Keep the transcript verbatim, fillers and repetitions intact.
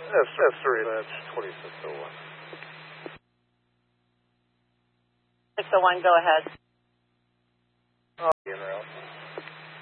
F, F3, that's twenty-six oh one. six oh one, go ahead.